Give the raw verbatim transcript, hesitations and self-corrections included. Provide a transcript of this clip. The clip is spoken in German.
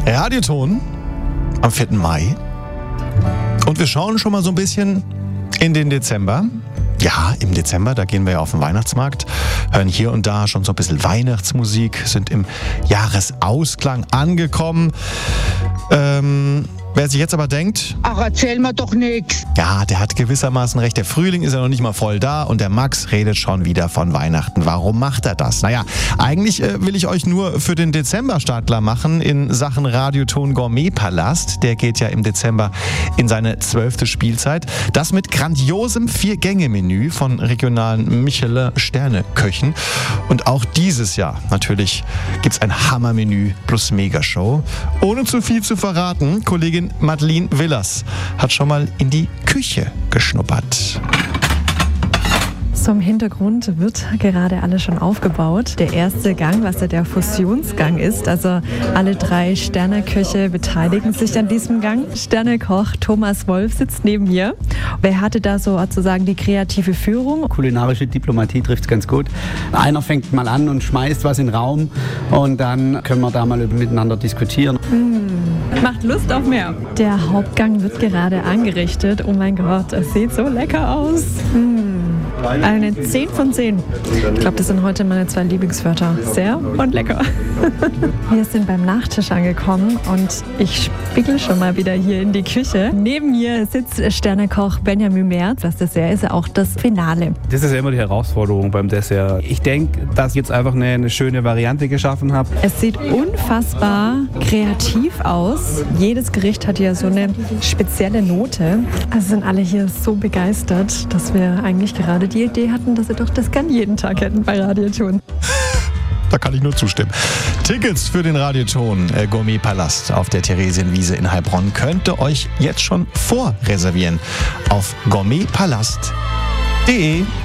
Radioton am vierten Mai. Und wir schauen schon mal so ein bisschen in den Dezember. Ja, im Dezember, da gehen wir ja auf den Weihnachtsmarkt, hören hier und da schon so ein bisschen Weihnachtsmusik, sind im Jahresausklang angekommen. Ähm, wer sich jetzt aber denkt, ach, erzähl mir doch nix. Ja, der hat gewissermaßen recht. Der Frühling ist ja noch nicht mal voll da und der Max redet schon wieder von Weihnachten. Warum macht er das? Naja, eigentlich äh, will ich euch nur für den Dezember startklar machen in Sachen Radioton Gourmet-Palast. Der geht ja im Dezember in seine zwölfte Spielzeit. Das mit grandiosem Vier-Gänge-Menü von regionalen Michelin-Sterne-Köchen. Und auch dieses Jahr natürlich gibt's ein Hammermenü plus Megashow. Ohne zu viel zu verraten, Kollegin Madeleine Willers hat schon mal in die Küche geschnuppert. So im Hintergrund wird gerade alles schon aufgebaut. Der erste Gang, was ja der Fusionsgang ist, also alle drei Sterneköche beteiligen sich an diesem Gang. Sternekoch Thomas Wolf sitzt neben mir. Wer hatte da so sozusagen die kreative Führung? Kulinarische Diplomatie trifft es ganz gut. Einer fängt mal an und schmeißt was in den Raum und dann können wir da mal miteinander diskutieren. Mmh, macht Lust auf mehr. Der Hauptgang wird gerade angerichtet. Oh mein Gott, es sieht so lecker aus. Mmh. Eine zehn von zehn. Ich glaube, das sind heute meine zwei Lieblingswörter. Sehr und lecker. Wir sind beim Nachtisch angekommen und ich spiegel schon mal wieder hier in die Küche. Neben mir sitzt Sternekoch Benjamin Merz. Das Dessert ist ja auch das Finale. Das ist ja immer die Herausforderung beim Dessert. Ich denke, dass ich jetzt einfach eine, eine schöne Variante geschaffen habe. Es sieht unfassbar kreativ aus. Jedes Gericht hat ja so eine spezielle Note. Also sind alle hier so begeistert, dass wir eigentlich gerade die Idee hatten, dass sie doch das gern jeden Tag hätten bei Radioton. Da kann ich nur zustimmen. Tickets für den Radioton äh, Gourmet-Palast auf der Theresienwiese in Heilbronn könnt ihr euch jetzt schon vorreservieren auf gourmetpalast punkt de.